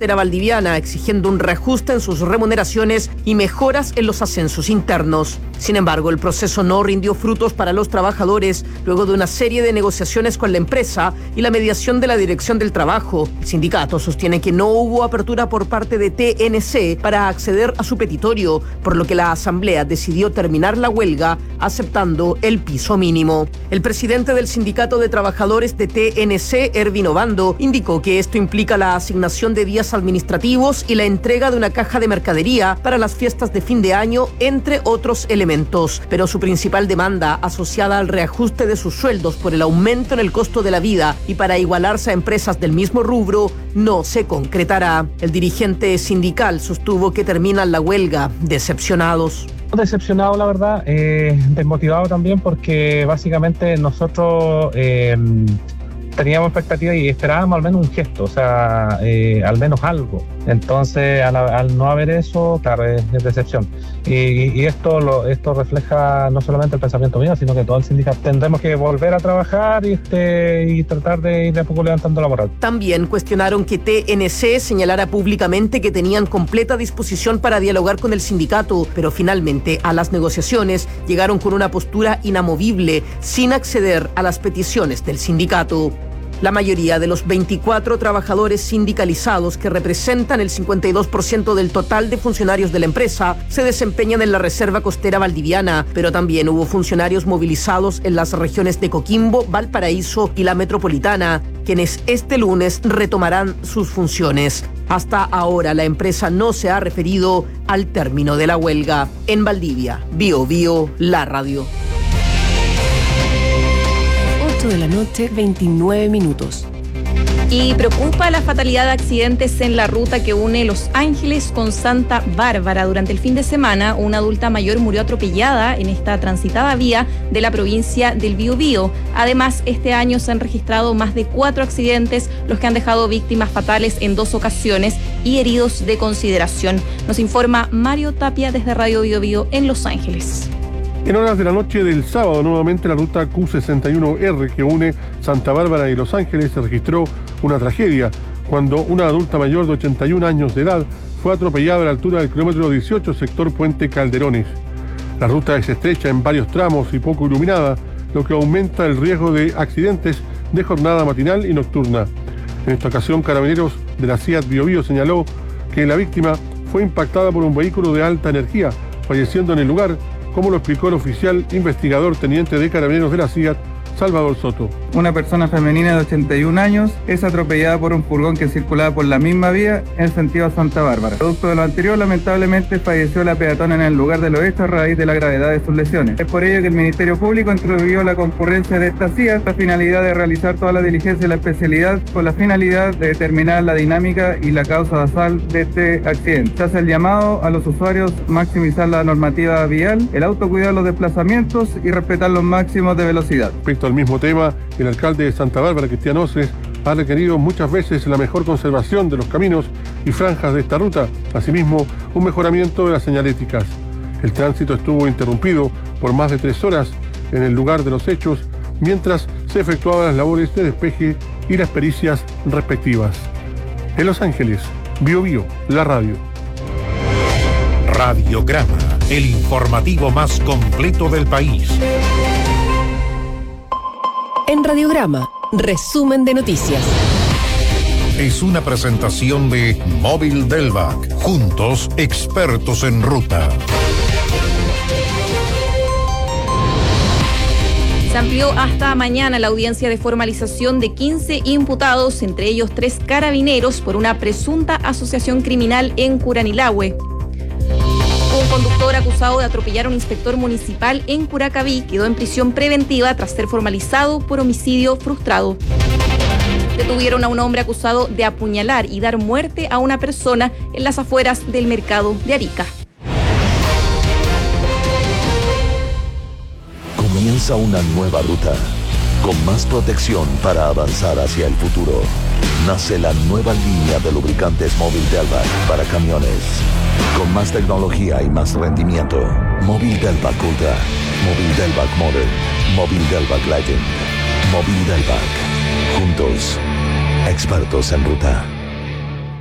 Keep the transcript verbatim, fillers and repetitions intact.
Costera Valdiviana, exigiendo un reajuste en sus remuneraciones y mejoras en los ascensos internos. Sin embargo, el proceso no rindió frutos para los trabajadores luego de una serie de negociaciones con la empresa y la mediación de la Dirección del Trabajo. El sindicato sostiene que no hubo apertura por parte de T N C para acceder a su petitorio, por lo que la Asamblea decidió terminar la huelga aceptando el piso mínimo. El presidente del Sindicato de Trabajadores de T N C, Ervin Obando, indicó que esto implica la asignación de días administrativos y la entrega de una caja de mercadería para las fiestas de fin de año, entre otros elementos. Pero su principal demanda, asociada al reajuste de sus sueldos por el aumento en el costo de la vida y para igualarse a empresas del mismo rubro, no se concretará. El dirigente sindical sostuvo que terminan la huelga decepcionados. Decepcionado, la verdad, eh, desmotivado también, porque básicamente nosotros eh, teníamos expectativas y esperábamos al menos un gesto, o sea, eh, al menos algo. Entonces, al, al no haber eso, claro, es, es decepción. Y, y esto lo, esto refleja no solamente el pensamiento mío, sino que todo el sindicato. Tendremos que volver a trabajar y, este, y tratar de ir de a poco levantando la moral. También cuestionaron que T N C señalara públicamente que tenían completa disposición para dialogar con el sindicato, pero finalmente a las negociaciones llegaron con una postura inamovible, sin acceder a las peticiones del sindicato. La mayoría de los veinticuatro trabajadores sindicalizados, que representan el cincuenta y dos por ciento del total de funcionarios de la empresa, se desempeñan en la Reserva Costera Valdiviana, pero también hubo funcionarios movilizados en las regiones de Coquimbo, Valparaíso y la Metropolitana, quienes este lunes retomarán sus funciones. Hasta ahora la empresa no se ha referido al término de la huelga. En Valdivia, Bio Bio, la radio. De la noche, veintinueve minutos. Y preocupa la fatalidad de accidentes en la ruta que une Los Ángeles con Santa Bárbara. Durante el fin de semana, una adulta mayor murió atropellada en esta transitada vía de la provincia del Biobío. Además, este año se han registrado más de cuatro accidentes, los que han dejado víctimas fatales en dos ocasiones y heridos de consideración. Nos informa Mario Tapia desde Radio Biobío en Los Ángeles. En horas de la noche del sábado, nuevamente la ruta Q sesenta y uno R que une Santa Bárbara y Los Ángeles se registró una tragedia cuando una adulta mayor de ochenta y un años de edad fue atropellada a la altura del kilómetro dieciocho, sector Puente Calderones. La ruta es estrecha en varios tramos y poco iluminada, lo que aumenta el riesgo de accidentes de jornada matinal y nocturna. En esta ocasión, Carabineros de la C I A T Biobío señaló que la víctima fue impactada por un vehículo de alta energía, falleciendo en el lugar, como lo explicó el oficial investigador teniente de Carabineros de la C I A T, Salvador Soto. Una persona femenina de ochenta y un años es atropellada por un furgón que circulaba por la misma vía en sentido a Santa Bárbara. Producto de lo anterior, lamentablemente falleció la peatona en el lugar de los hechos a raíz de la gravedad de sus lesiones. Es por ello que el Ministerio Público instruyó la concurrencia de esta C I A T, la finalidad de realizar toda la diligencia y la especialidad con la finalidad de determinar la dinámica y la causa basal de este accidente. Se hace el llamado a los usuarios maximizar la normativa vial, el autocuidar los desplazamientos y respetar los máximos de velocidad. Respecto al mismo tema, el alcalde de Santa Bárbara, Cristian Oces, ha requerido muchas veces la mejor conservación de los caminos y franjas de esta ruta, asimismo un mejoramiento de las señaléticas. El tránsito estuvo interrumpido por más de tres horas en el lugar de los hechos, mientras se efectuaban las labores de despeje y las pericias respectivas. En Los Ángeles, Bio Bio, la radio. Radiograma, el informativo más completo del país. En Radiograma, resumen de noticias. Es una presentación de Móvil Delvac. Juntos, expertos en ruta. Se amplió hasta mañana la audiencia de formalización de quince imputados, entre ellos tres carabineros, por una presunta asociación criminal en Curanilahue. Un conductor acusado de atropellar a un inspector municipal en Curacaví quedó en prisión preventiva tras ser formalizado por homicidio frustrado. Detuvieron a un hombre acusado de apuñalar y dar muerte a una persona en las afueras del mercado de Arica. Comienza una nueva ruta, con más protección para avanzar hacia el futuro. Nace la nueva línea de lubricantes Móvil Delvac para camiones. Con más tecnología y más rendimiento. Móvil Delvac Ultra, Móvil Delvac Modern, Móvil Delvac Legend, Móvil Delvac. Juntos, expertos en ruta.